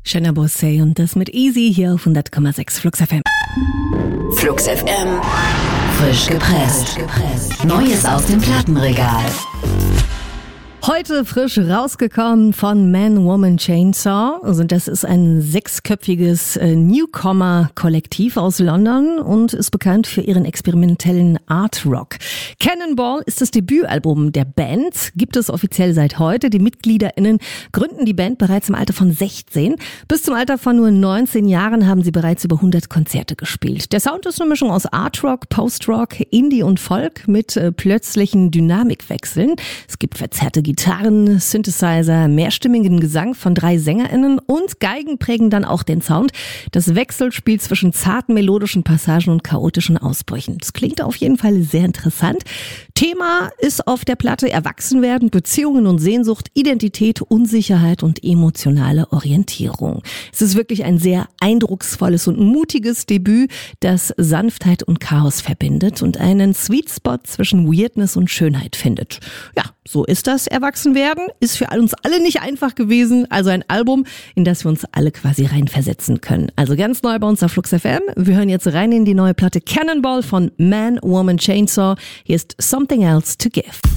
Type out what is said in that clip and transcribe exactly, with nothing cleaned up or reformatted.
Shanna Bossé und das mit Easy hier auf hundert Komma sechs Flux F M. Flux F M, frisch gepresst. Neues aus dem Plattenregal. Heute frisch rausgekommen von Man, Woman, Chainsaw. Also das ist ein sechsköpfiges äh, Newcomer-Kollektiv aus London und ist bekannt für ihren experimentellen Art Rock. Cannonball ist das Debütalbum der Band, gibt es offiziell seit heute. Die MitgliederInnen gründen die Band bereits im Alter von sechzehn. Bis zum Alter von nur neunzehn Jahren haben sie bereits über hundert Konzerte gespielt. Der Sound ist eine Mischung aus Art Rock, Post Rock, Indie und Folk mit äh, plötzlichen Dynamikwechseln. Es gibt verzerrte Gitarren, Synthesizer, mehrstimmigen Gesang von drei SängerInnen und Geigen prägen dann auch den Sound. Das Wechselspiel zwischen zarten melodischen Passagen und chaotischen Ausbrüchen. Das klingt auf jeden Fall sehr interessant. Thema ist auf der Platte Erwachsenwerden, Beziehungen und Sehnsucht, Identität, Unsicherheit und emotionale Orientierung. Es ist wirklich ein sehr eindrucksvolles und mutiges Debüt, das Sanftheit und Chaos verbindet und einen Sweet Spot zwischen Weirdness und Schönheit findet. Ja, so ist das Erwachsenwerden. Ist für uns alle nicht einfach gewesen. Also ein Album, in das wir uns alle quasi reinversetzen können. Also ganz neu bei uns auf Flux F M. Wir hören jetzt rein in die neue Platte Cannonball von Man, Woman, Chainsaw. Hier ist Something Else to Give.